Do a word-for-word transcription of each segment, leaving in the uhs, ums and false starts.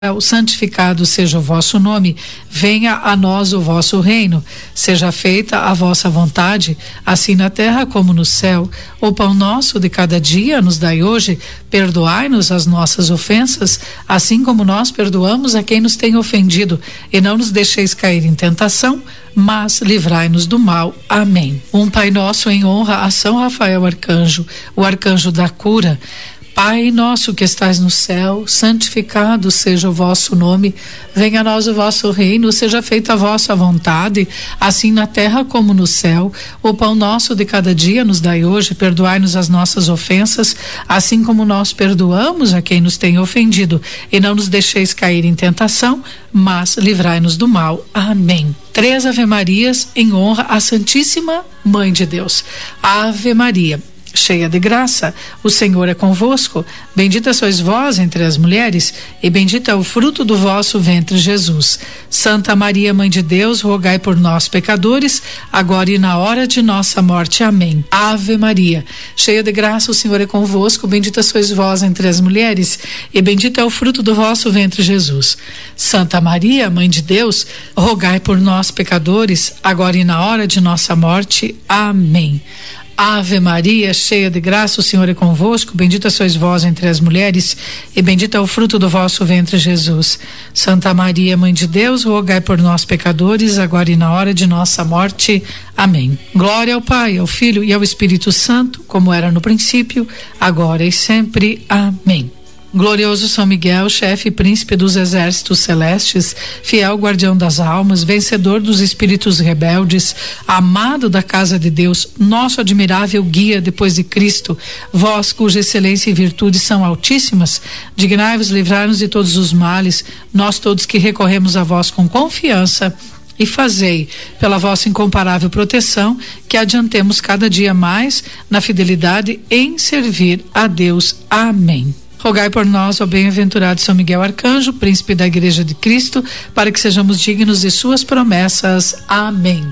Santificado seja o vosso nome, venha a nós o vosso reino, seja feita a vossa vontade, assim na terra como no céu. O pão nosso de cada dia nos dai hoje, perdoai-nos as nossas ofensas, assim como nós perdoamos a quem nos tem ofendido, e não nos deixeis cair em tentação, mas livrai-nos do mal. Amém. Um Pai Nosso em honra a São Rafael Arcanjo, o arcanjo da cura. Pai nosso que estais no céu, santificado seja o vosso nome, venha a nós o vosso reino, seja feita a vossa vontade, assim na terra como no céu. O pão nosso de cada dia nos dai hoje, perdoai-nos as nossas ofensas, assim como nós perdoamos a quem nos tem ofendido, e não nos deixeis cair em tentação, mas livrai-nos do mal. Amém. Três Ave Marias em honra à Santíssima Mãe de Deus. Ave Maria, cheia de graça, o Senhor é convosco, bendita sois vós entre as mulheres, e bendito é o fruto do vosso ventre, Jesus. Santa Maria, Mãe de Deus, rogai por nós, pecadores, agora e na hora de nossa morte. Amém. Ave Maria, cheia de graça, o Senhor é convosco, bendita sois vós entre as mulheres, e bendito é o fruto do vosso ventre, Jesus. Santa Maria, Mãe de Deus, rogai por nós, pecadores, agora e na hora de nossa morte. Amém. Ave Maria, cheia de graça, o Senhor é convosco, bendita sois vós entre as mulheres, e bendito é o fruto do vosso ventre, Jesus. Santa Maria, Mãe de Deus, rogai por nós, pecadores, agora e na hora de nossa morte. Amém. Glória ao Pai, ao Filho e ao Espírito Santo, como era no princípio, agora e sempre. Amém. Glorioso São Miguel, chefe e príncipe dos exércitos celestes, fiel guardião das almas, vencedor dos espíritos rebeldes, amado da casa de Deus, nosso admirável guia depois de Cristo, vós cuja excelência e virtude são altíssimas, dignai-vos livrar-nos de todos os males, nós todos que recorremos a vós com confiança, e fazei, pela vossa incomparável proteção, que adiantemos cada dia mais na fidelidade em servir a Deus. Amém. Rogai por nós, ó bem-aventurado São Miguel Arcanjo, príncipe da Igreja de Cristo, para que sejamos dignos de suas promessas. Amém.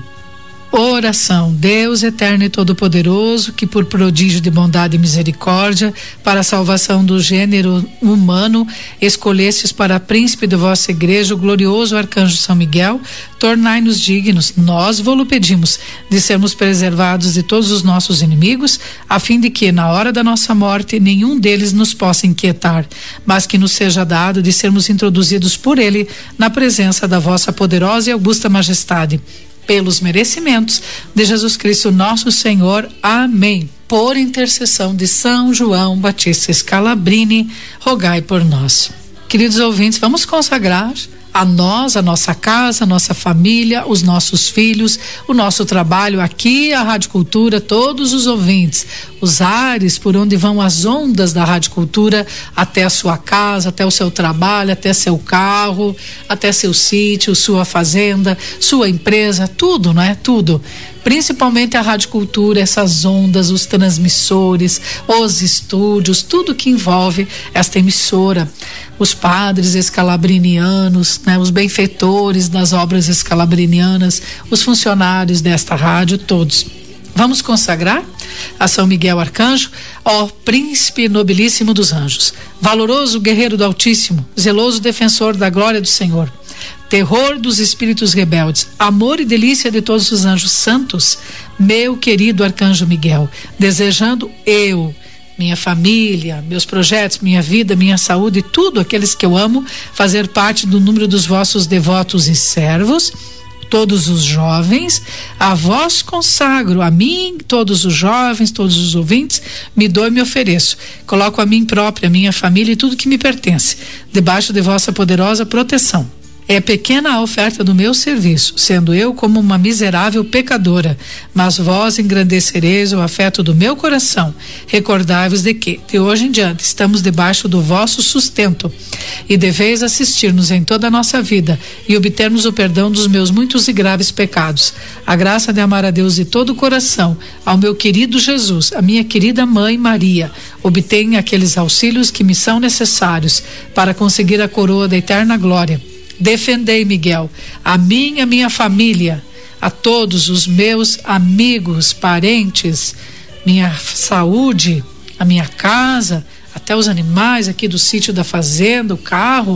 Oração. Deus eterno e todo-poderoso, que por prodígio de bondade e misericórdia, para a salvação do gênero humano, escolhestes para príncipe de vossa igreja o glorioso arcanjo São Miguel, tornai-nos dignos, nós vô-lo pedimos, de sermos preservados de todos os nossos inimigos, a fim de que, na hora da nossa morte, nenhum deles nos possa inquietar, mas que nos seja dado de sermos introduzidos por ele na presença da vossa poderosa e augusta majestade, pelos merecimentos de Jesus Cristo nosso Senhor. Amém. Por intercessão de São João Batista Scalabrini, rogai por nós. Queridos ouvintes, vamos consagrar a nós, a nossa casa, a nossa família, os nossos filhos, o nosso trabalho aqui, a Rádio Cultura, todos os ouvintes, os ares por onde vão as ondas da Rádio Cultura até a sua casa, até o seu trabalho, até seu carro, até seu sítio, sua fazenda, sua empresa, tudo, não é? Tudo. Principalmente a Rádio Cultura, essas ondas, os transmissores, os estúdios, tudo que envolve esta emissora, os padres escalabrinianos, né, os benfeitores das obras escalabrinianas, os funcionários desta rádio, todos. Vamos consagrar a São Miguel Arcanjo, ó príncipe nobilíssimo dos anjos, valoroso guerreiro do Altíssimo, zeloso defensor da glória do Senhor, terror dos espíritos rebeldes, amor e delícia de todos os anjos santos, meu querido Arcanjo Miguel, desejando eu, minha família, meus projetos, minha vida, minha saúde, tudo aqueles que eu amo, fazer parte do número dos vossos devotos e servos, todos os jovens, a vós consagro, a mim, todos os jovens, todos os ouvintes, me dou e me ofereço. Coloco a mim própria, a minha família e tudo que me pertence, debaixo de vossa poderosa proteção. É pequena a oferta do meu serviço, sendo eu como uma miserável pecadora, mas vós engrandecereis o afeto do meu coração. Recordai-vos de que, de hoje em diante, estamos debaixo do vosso sustento, e deveis assistir-nos em toda a nossa vida e obtermos o perdão dos meus muitos e graves pecados. A graça de amar a Deus de todo o coração, ao meu querido Jesus, a minha querida mãe Maria, obtenha aqueles auxílios que me são necessários para conseguir a coroa da eterna glória. Defendei, Miguel, a mim e a minha família, a todos os meus amigos, parentes, minha saúde, a minha casa, até os animais aqui do sítio da fazenda, o carro,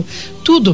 tudo